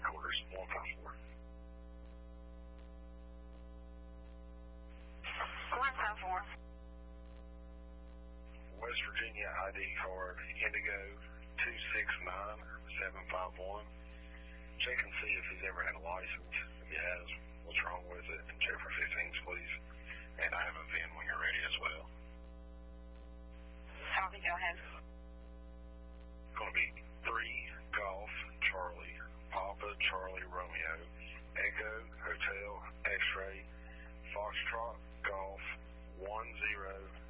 headquarters, 154. 154. West Virginia ID card, Indigo 269751. Check and see if he's ever had a license. If he has, what's wrong with it, and check for 15s, please. And I have a VIN when you're ready as well. Copy, go ahead. It's going to be 3 Golf Charlie, Papa Charlie Romeo, Echo Hotel X-Ray, Foxtrot Golf 10